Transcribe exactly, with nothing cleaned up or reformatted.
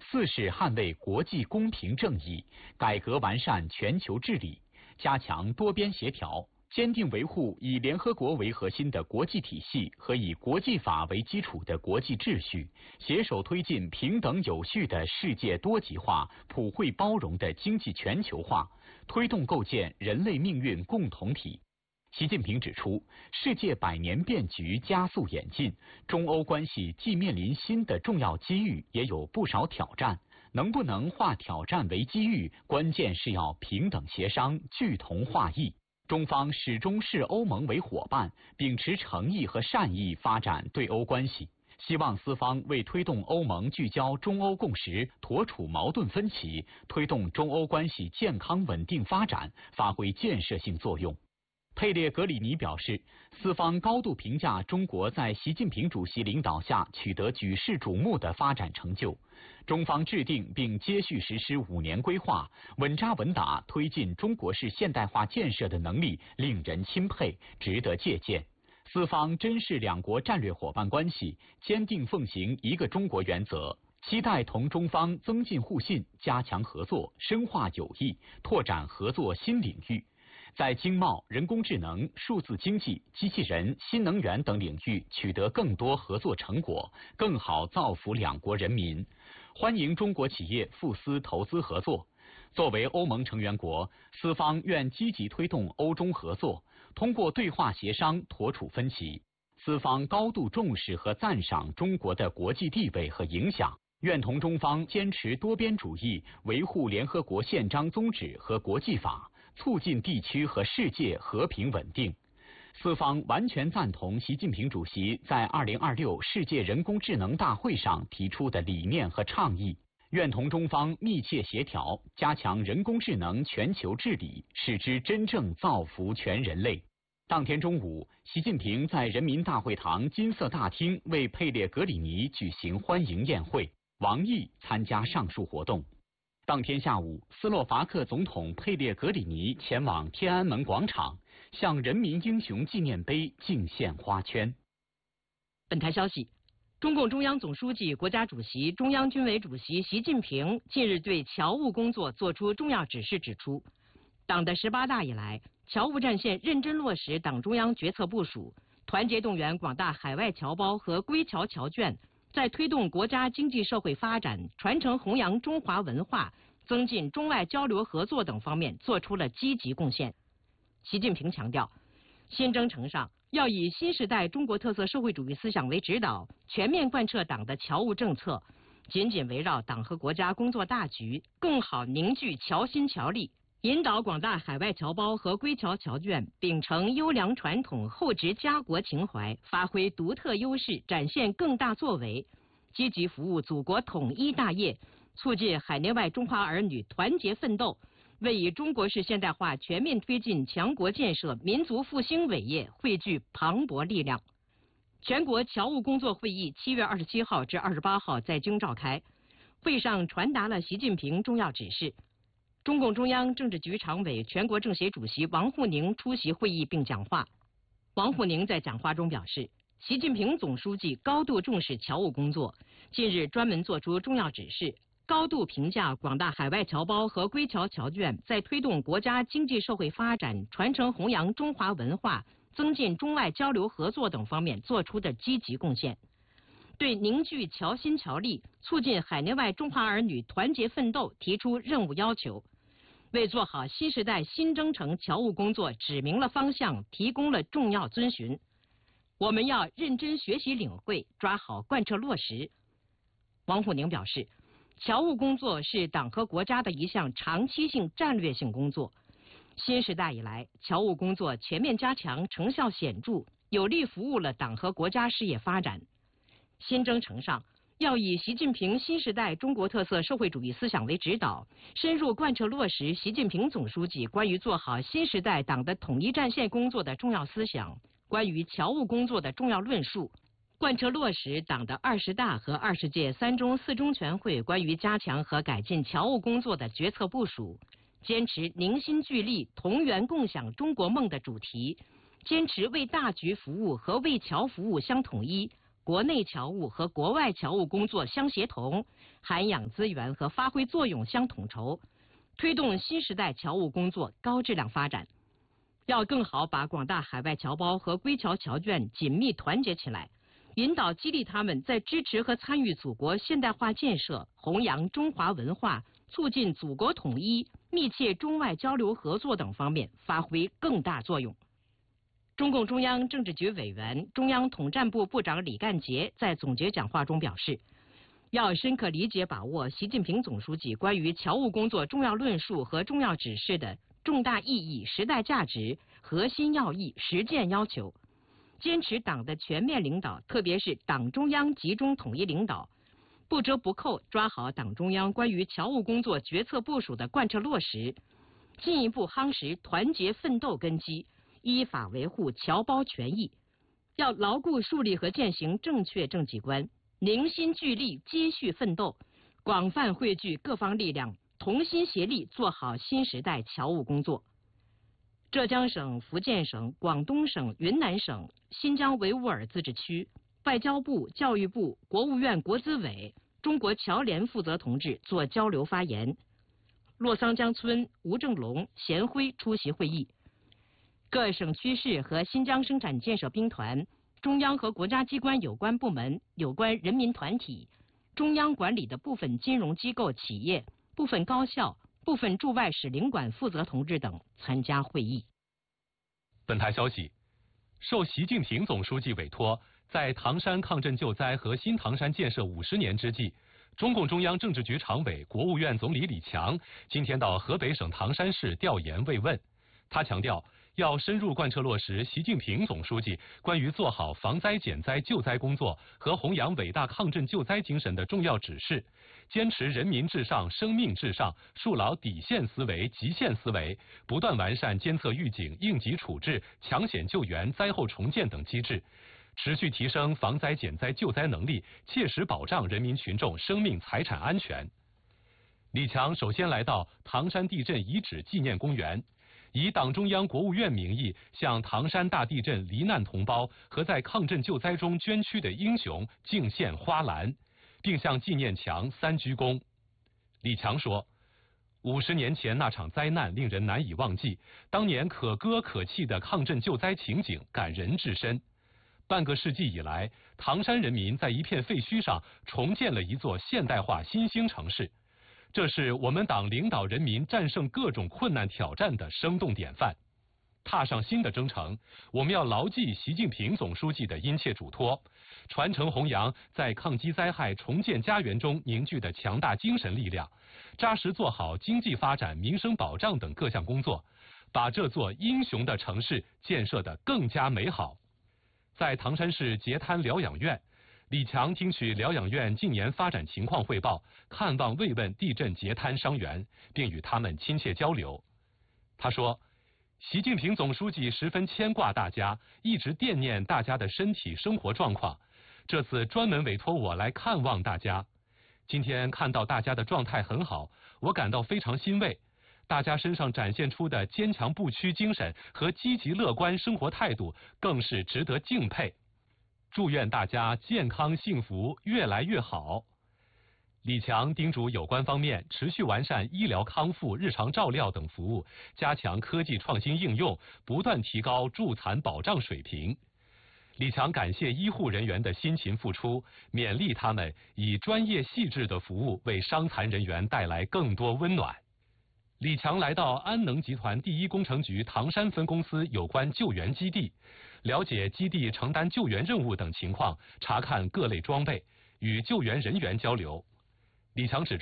四是捍卫国际公平正义，改革完善全球治理，加强多边协调，坚定维护以联合国为核心的国际体系和以国际法为基础的国际秩序，携手推进平等有序的世界多极化、普惠包容的经济全球化，推动构建人类命运共同体。习近平指出，世界百年变局加速演进，中欧关系既面临新的重要机遇，也有不少挑战。能不能化挑战为机遇，关键是要平等协商、聚同化异。中方始终视欧盟为伙伴，秉持诚意和善意发展对欧关系。希望四方为推动欧盟聚焦中欧共识、妥处矛盾分歧，推动中欧关系健康稳定发展，发挥建设性作用。佩列格里尼表示，四方高度评价中国在习近平主席领导下取得举世瞩目的发展成就。中方制定并接续实施五年规划，稳扎稳打推进中国式现代化建设的能力令人钦佩，值得借鉴。四方珍视两国战略伙伴关系，坚定奉行一个中国原则，期待同中方增进互信，加强合作，深化友谊，拓展合作新领域。在经贸、人工智能、数字经济、机器人、新能源等领域取得更多合作成果，更好造福两国人民。欢迎中国企业赴斯投资合作。作为欧盟成员国，四方愿积极推动欧中合作，通过对话协商妥处分歧。四方高度重视和赞赏中国的国际地位和影响，愿同中方坚持多边主义，维护联合国宪章宗旨和国际法，促进地区和世界和平稳定。四方完全赞同习近平主席在二零二六世界人工智能大会上提出的理念和倡议，愿同中方密切协调，加强人工智能全球治理，使之真正造福全人类。当天中午，习近平在人民大会堂金色大厅为佩列格里尼举行欢迎宴会，王毅参加上述活动。当天下午，斯洛伐克总统佩列格里尼前往天安门广场，向人民英雄纪念碑敬献花圈。 本台消息，中共中央总书记、国家主席、中央军委主席习近平近日对侨务工作作出重要指示，指出，党的十八大以来，侨务战线认真落实党中央决策部署，团结动员广大海外侨胞和归侨侨眷，在推动国家经济社会发展、传承弘扬中华文化、增进中外交流合作等方面做出了积极贡献。习近平强调，新征程上要以新时代中国特色社会主义思想为指导，全面贯彻党的侨务政策，紧紧围绕党和国家工作大局，更好凝聚侨心侨力，引导广大海外侨胞和归侨侨眷秉承优良传统，厚植家国情怀，发挥独特优势，展现更大作为，积极服务祖国统一大业，促进海内外中华儿女团结奋斗，为以中国式现代化全面推进强国建设、民族复兴伟业汇聚磅礴力量。全国侨务工作会议七月二十七号至二十八号在京召开，会上传达了习近平重要指示。中共中央政治局常委、全国政协主席王沪宁出席会议并讲话。王沪宁在讲话中表示，习近平总书记高度重视侨务工作，近日专门作出重要指示，高度评价广大海外侨胞和归侨侨眷在推动国家经济社会发展、传承弘扬中华文化、增进中外交流合作等方面做出的积极贡献，对凝聚侨心侨力、促进海内外中华儿女团结奋斗提出任务要求，为做好新时代新征程侨务工作指明了方向，提供了重要遵循。我们要认真学习领会，抓好贯彻落实。王沪宁表示，侨务工作是党和国家的一项长期性战略性工作。新时代以来，侨务工作全面加强，成效显著，有力服务了党和国家事业发展。新征程上，要以习近平新时代中国特色社会主义思想为指导，深入贯彻落实习近平总书记关于做好新时代党的统一战线工作的重要思想，关于侨务工作的重要论述，贯彻落实党的二十大和二十届三中四中全会关于加强和改进侨务工作的决策部署，坚持凝心聚力、同源共享中国梦的主题，坚持为大局服务和为侨服务相统一， 国内侨务和国外侨务工作相协同，涵养资源和发挥作用相统筹，推动新时代侨务工作高质量发展。要更好把广大海外侨胞和归侨侨眷紧密团结起来，引导激励他们在支持和参与祖国现代化建设、弘扬中华文化、促进祖国统一、密切中外交流合作等方面发挥更大作用。中共中央政治局委员、中央统战部部长李干杰在总结讲话中表示，要深刻理解把握习近平总书记关于侨务工作重要论述和重要指示的重大意义、时代价值、核心要义、实践要求，坚持党的全面领导，特别是党中央集中统一领导，不折不扣抓好党中央关于侨务工作决策部署的贯彻落实，进一步夯实团结奋斗根基，依法维护侨胞权益。要牢固树立和践行正确政绩观，凝心聚力接续奋斗，广泛汇聚各方力量，同心协力做好新时代侨务工作。浙江省、福建省、广东省、云南省、新疆维吾尔自治区外交部、教育部、国务院国资委、中国侨联负责同志做交流发言。洛桑江村吴正龙、贤辉出席会议。各省区市和新疆生产建设兵团、中央和国家机关有关部门、有关人民团体、中央管理的部分金融机构企业、部分高校、部分驻外使领馆负责同志等参加会议。 本台消息，受习近平总书记委托，在唐山抗震救灾和新唐山建设五十年之际，中共中央政治局常委、国务院总理李强今天到河北省唐山市调研慰问。他强调，要深入贯彻落实习近平总书记关于做好防灾减灾救灾工作和弘扬伟大抗震救灾精神的重要指示，坚持人民至上、生命至上，树牢底线思维、极限思维，不断完善监测预警、应急处置、抢险救援、灾后重建等机制，持续提升防灾减灾救灾能力，切实保障人民群众生命财产安全。李强首先来到唐山地震遗址纪念公园，以党中央、国务院名义向唐山大地震罹难同胞和在抗震救灾中捐躯的英雄敬献花篮，并向纪念墙三鞠躬。李强说，五十年前那场灾难令人难以忘记，当年可歌可泣的抗震救灾情景感人至深。半个世纪以来，唐山人民在一片废墟上重建了一座现代化新兴城市，这是我们党领导人民战胜各种困难挑战的生动典范。踏上新的征程，我们要牢记习近平总书记的殷切嘱托，传承弘扬在抗击灾害、重建家园中凝聚的强大精神力量，扎实做好经济发展、民生保障等各项工作，把这座英雄的城市建设得更加美好。在唐山市截滩疗养院，李强听取疗养院近年发展情况汇报，看望慰问地震截滩伤员，并与他们亲切交流。他说，习近平总书记十分牵挂大家，一直惦念大家的身体生活状况，这次专门委托我来看望大家。今天看到大家的状态很好，我感到非常欣慰，大家身上展现出的坚强不屈精神和积极乐观生活态度更是值得敬佩。祝愿大家健康幸福，越来越好。李强叮嘱有关方面持续完善医疗康复、日常照料等服务，加强科技创新应用，不断提高助残保障水平。李强感谢医护人员的辛勤付出，勉励他们以专业细致的服务为伤残人员带来更多温暖。李强来到安能集团第一工程局唐山分公司有关救援基地，了解基地承担救援任务等情况，查看各类装备，与救援人员交流。李强指出，